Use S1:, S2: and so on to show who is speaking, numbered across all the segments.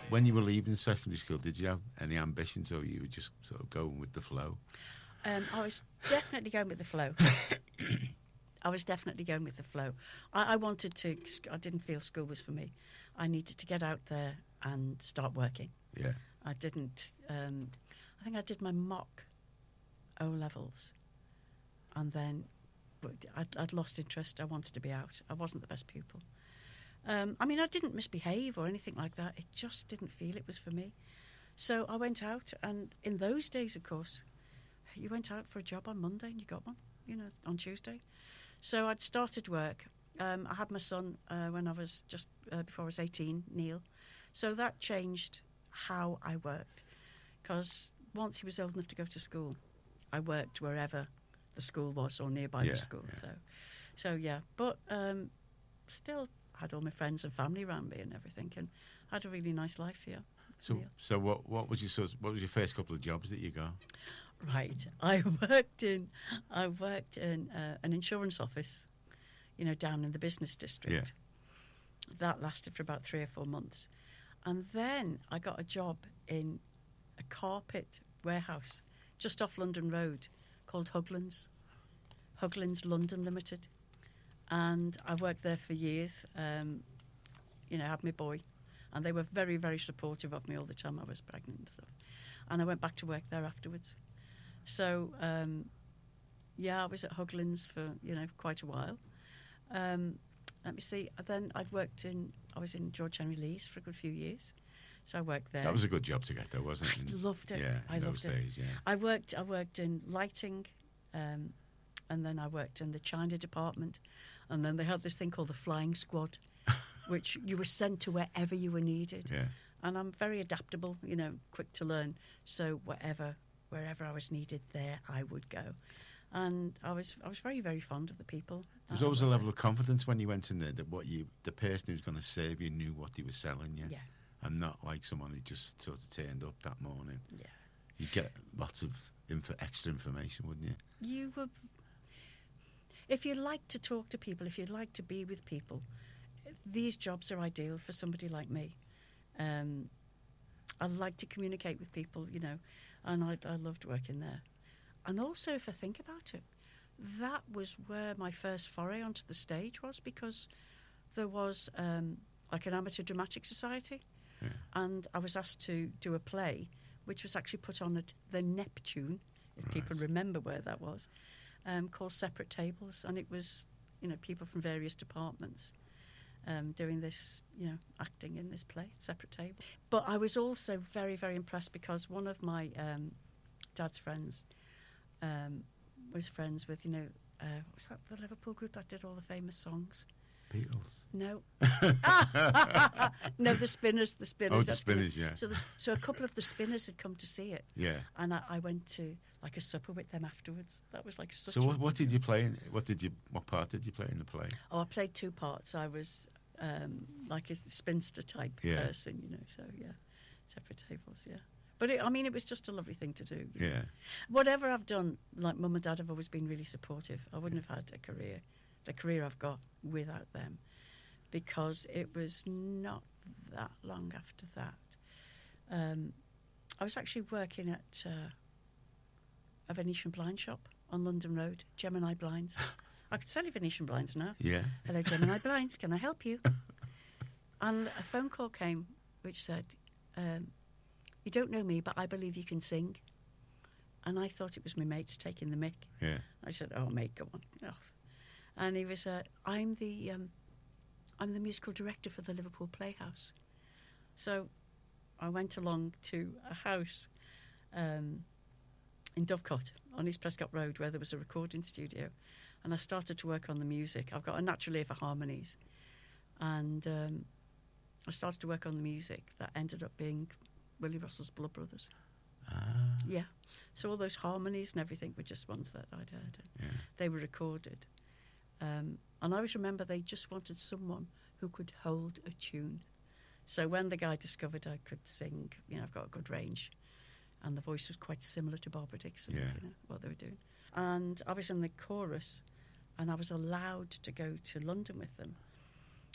S1: when you were leaving secondary school, did you have any ambitions, or you were just sort of going with the flow?
S2: I was definitely going with the flow. I was definitely going with the flow. I wanted to. I didn't feel school was for me. I needed to get out there and start working.
S1: Yeah.
S2: I didn't. I think I did my mock O levels, and then I'd lost interest. I wanted to be out. I wasn't the best pupil. I mean, I didn't misbehave or anything like that. It just didn't feel it was for me. So I went out, and in those days, of course, you went out for a job on Monday and you got one, on Tuesday. So I'd started work. I had my son when I was just before I was 18, Neil. So that changed how I worked, because once he was old enough to go to school, I worked wherever the school was or nearby the school. Yeah. So yeah, but still had all my friends and family around me and everything, and had a really nice life here.
S1: So what was your first couple of jobs that you got?
S2: Right, I worked in an insurance office, down in the business district. Yeah. That lasted for about 3 or 4 months, and then I got a job in a carpet warehouse just off London Road called Huglands London Limited, and I worked there for years. Had my boy, and they were very, very supportive of me all the time I was pregnant and stuff. And I went back to work there afterwards. So I was at Huglands for quite a while. Let me see. Then I was in George Henry Lee's for a good few years. So I worked there.
S1: That was a good job to get, though, wasn't it?
S2: I loved it.
S1: Yeah,
S2: I loved
S1: those days, yeah.
S2: I worked in lighting, and then I worked in the China department, and then they had this thing called the Flying Squad, which you were sent to wherever you were needed.
S1: Yeah.
S2: And I'm very adaptable, quick to learn. So wherever I was needed, there I would go. And I was very, very fond of the people.
S1: There was always a level of confidence when you went in there that the person who was going to serve you knew what he was selling you.
S2: Yeah.
S1: And not like someone who just sort of turned up that morning.
S2: Yeah.
S1: You'd get lots of extra information, wouldn't you?
S2: If you like to talk to people, if you like to be with people, these jobs are ideal for somebody like me. I like to communicate with people, and I loved working there. And also, if I think about it, that was where my first foray onto the stage was, because there was like an amateur dramatic society.
S1: Yeah.
S2: And I was asked to do a play, which was actually put on at the Neptune, if people remember where that was, called Separate Tables. And it was, people from various departments doing this, acting in this play, Separate Tables. But I was also very, very impressed because one of my dad's friends was friends with, was that the Liverpool group that did all the famous songs?
S1: Beatles?
S2: No. No, the Spinners.
S1: Oh, the Spinners, yeah.
S2: So a couple of the Spinners had come to see it.
S1: Yeah.
S2: And I went to like a supper with them afterwards. That was like such.
S1: So what did you play? What part did you play in the play?
S2: Oh, I played 2 parts. I was like a spinster type person, So yeah, Separate Tables, yeah. But it was just a lovely thing to do.
S1: Yeah.
S2: Whatever I've done, like Mum and Dad have always been really supportive. I wouldn't have had the career I've got without them, because it was not that long after that. I was actually working at a Venetian blind shop on London Road, Gemini Blinds. I could sell you Venetian blinds now.
S1: Yeah.
S2: Hello, Gemini Blinds, can I help you? And a phone call came which said, you don't know me, but I believe you can sing. And I thought it was my mates taking the mick.
S1: Yeah.
S2: I said, oh, mate, go on. Off. And he was, I'm the musical director for the Liverpool Playhouse. So I went along to a house in Dovecot on East Prescott Road, where there was a recording studio, and I started to work on the music. I've got a natural ear for harmonies, and I started to work on the music that ended up being Willie Russell's Blood Brothers. Yeah. So all those harmonies and everything were just ones that I'd heard.
S1: Yeah. They
S2: were recorded. And I always remember they just wanted someone who could hold a tune. So when the guy discovered I could sing, I've got a good range, and the voice was quite similar to Barbara Dixon's, what they were doing. And I was in the chorus, and I was allowed to go to London with them.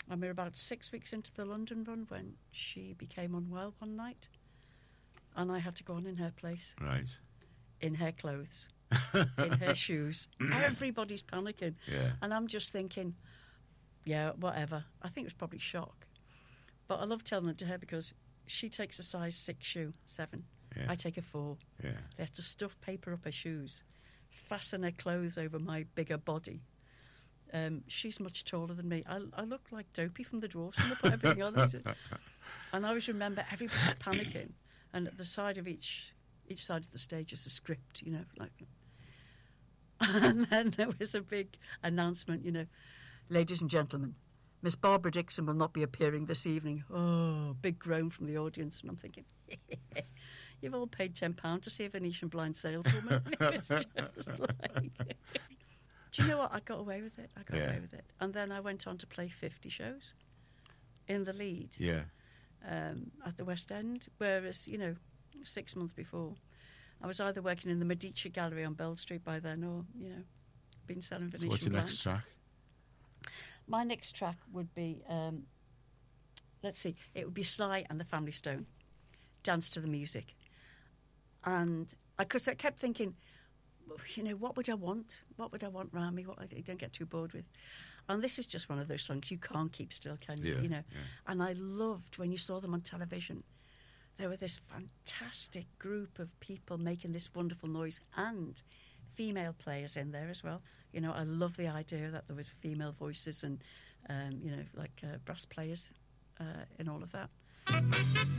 S2: And we were about 6 weeks into the London run when she became unwell one night, and I had to go on in her place,
S1: Right.
S2: in her clothes, in her shoes. Everybody's panicking.
S1: Yeah.
S2: And I'm just thinking, yeah, whatever. I think it was probably shock. But I love telling it to her because she takes a size 6 shoe, 7.
S1: Yeah.
S2: I take a 4.
S1: Yeah.
S2: They had to stuff paper up her shoes, fasten her clothes over my bigger body. She's much taller than me. I look like Dopey from the Dwarfs and they put everything on. And I always remember everybody's panicking. And at the side of each side of the stage is a script, you know, like. And then there was a big announcement, you know, ladies and gentlemen, Miss Barbara Dixon will not be appearing this evening. Oh, big groan from the audience. And I'm thinking, you've all paid £10 to see a Venetian blind saleswoman. It was just like... Do you know what? I got away with it. Away with it. And then I went on to play 50 shows in the lead.
S1: Yeah.
S2: At the West End, whereas, you know, 6 months before, I was either working in the Medici Gallery on Bell Street by then or, you know, been selling Venetian
S1: So what's your
S2: blinds.
S1: next track?
S2: My next track would be, let's see, it would be Sly and the Family Stone, Dance to the Music. And because I kept thinking, you know, what would I want? What would I want, Rami? What I don't get too bored with. And this is just one of those songs you can't keep still, can you?
S1: Yeah,
S2: You know.
S1: yeah.
S2: And I loved when you saw them on television. There were this fantastic group of people making this wonderful noise and female players in there as well. You know, I love the idea that there was female voices and, you know, like brass players in all of that.